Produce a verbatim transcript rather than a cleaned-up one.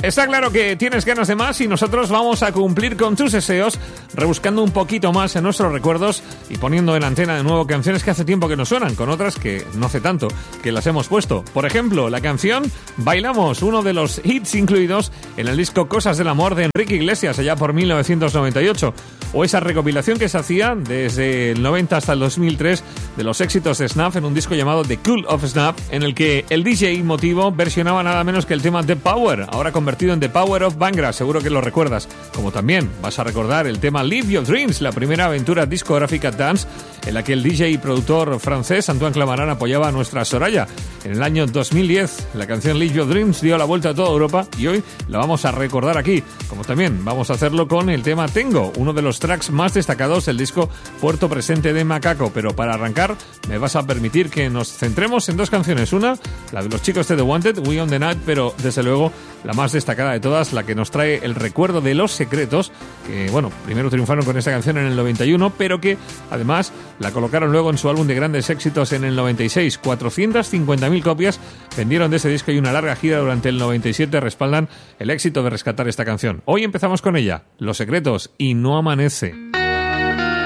Está claro que tienes ganas de más y nosotros vamos a cumplir con tus deseos, rebuscando un poquito más en nuestros recuerdos y poniendo en antena de nuevo canciones que hace tiempo que no suenan, con otras que no hace tanto que las hemos puesto. Por ejemplo, la canción Bailamos, uno de los hits incluidos en el disco Cosas del Amor de Enrique Iglesias, allá por mil novecientos noventa y ocho. O esa recopilación que se hacía desde el noventa hasta el dos mil tres de los éxitos de Snuff en un disco llamado The Cool of Snuff, en el que el D J Motivo versionaba nada menos que el tema The Power, ahora convertido en The Power of Bangra, seguro que lo recuerdas. Como también vas a recordar el tema Live Your Dreams, la primera aventura discográfica dance en la que el D J y productor francés Antoine Clamaran apoyaba a nuestra Soraya. En el año dos mil diez, la canción Live Your Dreams dio la vuelta a toda Europa y hoy la vamos a recordar aquí. Como también vamos a hacerlo con el tema Tengo, uno de los tracks más destacados del disco Puerto Presente de Macaco. Pero para arrancar, me vas a permitir que nos centremos en dos canciones. Una, la de los chicos de The Wanted, We on the Night, pero desde luego la más destacada de todas, la que nos trae el recuerdo de Los Secretos, que bueno, primero triunfaron con esta canción en el noventa y uno, pero que además la colocaron luego en su álbum de grandes éxitos en el noventa y seis. cuatrocientas cincuenta mil copias vendieron de ese disco y una larga gira durante el noventa y siete respaldan el éxito de rescatar esta canción. Hoy empezamos con ella, Los Secretos y No Amanece.